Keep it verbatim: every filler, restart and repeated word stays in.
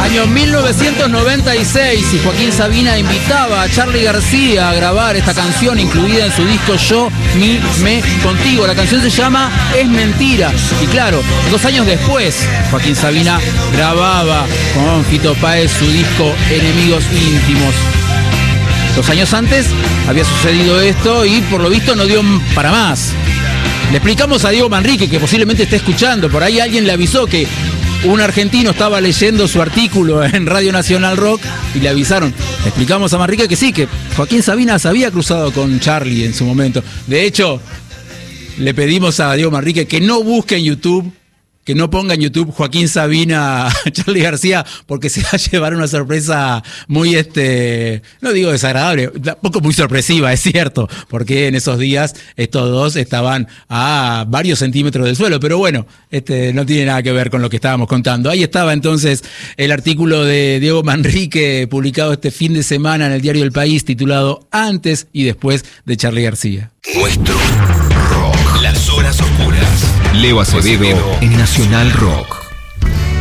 Año mil novecientos noventa y seis, y Joaquín Sabina invitaba a Charly García a grabar esta canción incluida en su disco Yo, Mi, Me, Contigo. La canción se llama Es Mentira. Y claro, dos años después, Joaquín Sabina grababa con Fito Páez su disco Enemigos Íntimos. Dos años antes había sucedido esto y por lo visto no dio para más. Le explicamos a Diego Manrique, que posiblemente esté escuchando, por ahí alguien le avisó que un argentino estaba leyendo su artículo en Radio Nacional Rock y le avisaron. Le explicamos a Manrique que sí, que Joaquín Sabina se había cruzado con Charly en su momento. De hecho, le pedimos a Diego Manrique que no busque en YouTube, que no ponga en YouTube Joaquín Sabina, Charly García, porque se va a llevar una sorpresa muy, este, no digo desagradable, tampoco muy sorpresiva, es cierto, porque en esos días estos dos estaban a varios centímetros del suelo, pero bueno, este, no tiene nada que ver con lo que estábamos contando. Ahí estaba entonces el artículo de Diego Manrique, publicado este fin de semana en el diario El País, titulado Antes y Después de Charly García. Nuestro rock, las horas oscuras. Leo Acevedo en Nacional Rock.